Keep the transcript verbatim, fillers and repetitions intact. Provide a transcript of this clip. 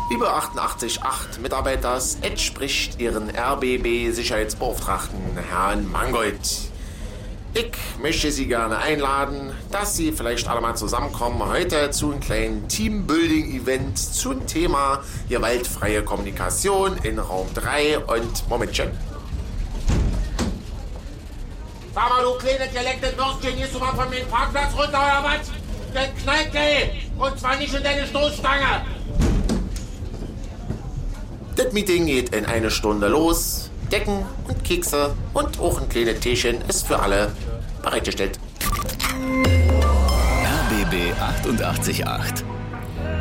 Liebe achtundachtzig Komma acht Mitarbeiters, es spricht Ihren R B B-Sicherheitsbeauftragten, Herrn Mangold. Ich möchte Sie gerne einladen, dass Sie vielleicht alle mal zusammenkommen heute zu einem kleinen Teambuilding-Event zum Thema gewaltfreie Kommunikation in Raum drei und Momentchen. Sag mal, du kleines gelecktes Würstchen, gehst du mal von meinem Parkplatz runter oder was? Dann knallt gleich, und zwar nicht in deine Stoßstange. Das Meeting geht in eine Stunde los. Decken und Kekse und auch ein kleines Teechen ist für alle bereitgestellt. R B B achtundachtzig Komma acht